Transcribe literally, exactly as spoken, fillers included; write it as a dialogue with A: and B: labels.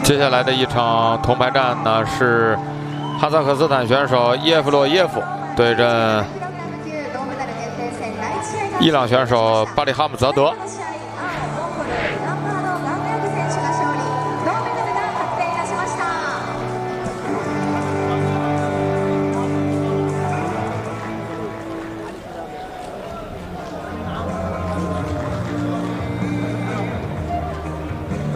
A: 接下来的一场铜牌战呢是哈萨克斯坦选手耶夫洛耶夫对阵伊朗选手巴里哈姆泽德。